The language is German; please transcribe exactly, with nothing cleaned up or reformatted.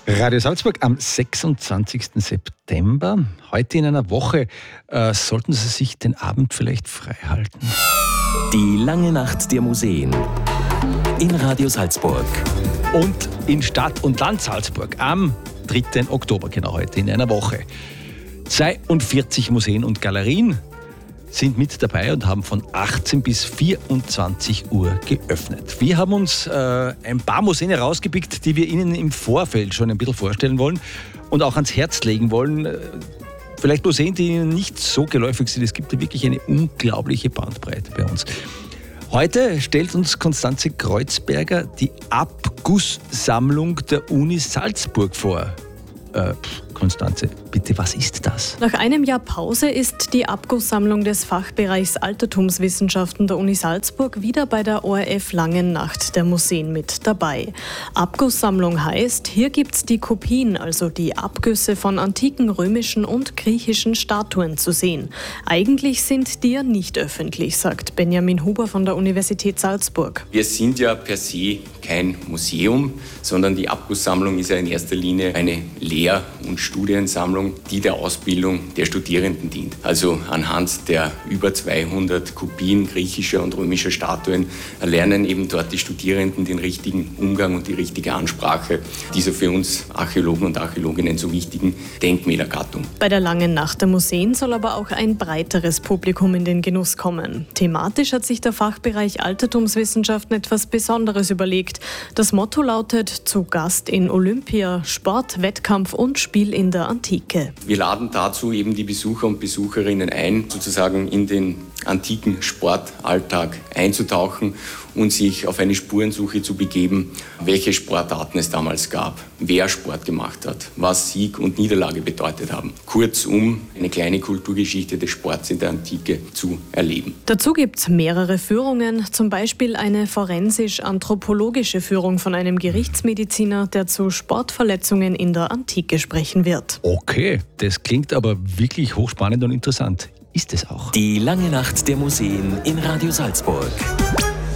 Radio Salzburg am sechsundzwanzigsten September. Heute in einer Woche äh, sollten Sie sich den Abend vielleicht frei halten. Die lange Nacht der Museen in Radio Salzburg. Und in Stadt und Land Salzburg am dritten Oktober, genau heute in einer Woche. zweiundvierzig Museen und Galerien sind mit dabei und haben von achtzehn bis vierundzwanzig Uhr geöffnet. Wir haben uns äh, ein paar Museen herausgepickt, die wir Ihnen im Vorfeld schon ein bisschen vorstellen wollen und auch ans Herz legen wollen. Äh, vielleicht Museen, die Ihnen nicht so geläufig sind. Es gibt da wirklich eine unglaubliche Bandbreite bei uns. Heute stellt uns Konstanze Kreuzberger die Abgusssammlung der Uni Salzburg vor. Äh, Konstanze, bitte, was ist das? Nach einem Jahr Pause ist die Abgusssammlung des Fachbereichs Altertumswissenschaften der Uni Salzburg wieder bei der O R F Langen Nacht der Museen mit dabei. Abgusssammlung heißt, hier gibt's die Kopien, also die Abgüsse von antiken römischen und griechischen Statuen zu sehen. Eigentlich sind die ja nicht öffentlich, sagt Benjamin Huber von der Universität Salzburg. Wir sind ja per se kein Museum, sondern die Abgusssammlung ist ja in erster Linie eine Lehr- und Studiensammlung, die der Ausbildung der Studierenden dient. Also anhand der über zweihundert Kopien griechischer und römischer Statuen erlernen eben dort die Studierenden den richtigen Umgang und die richtige Ansprache dieser für uns Archäologen und Archäologinnen so wichtigen Denkmälergattung. Bei der Langen Nacht der Museen soll aber auch ein breiteres Publikum in den Genuss kommen. Thematisch hat sich der Fachbereich Altertumswissenschaften etwas Besonderes überlegt. Das Motto lautet: Zu Gast in Olympia, Sport, Wettkampf und Spiel in der Antike. Wir laden dazu eben die Besucher und Besucherinnen ein, sozusagen in den antiken Sportalltag einzutauchen und sich auf eine Spurensuche zu begeben, welche Sportarten es damals gab, wer Sport gemacht hat, was Sieg und Niederlage bedeutet haben. Kurzum, eine kleine Kulturgeschichte des Sports in der Antike zu erleben. Dazu gibt es mehrere Führungen, zum Beispiel eine forensisch-anthropologische Führung von einem Gerichtsmediziner, der zu Sportverletzungen in der Antike sprechen wird. Okay, das klingt aber wirklich hochspannend und interessant. Ist es auch. Die lange Nacht der Museen in Radio Salzburg.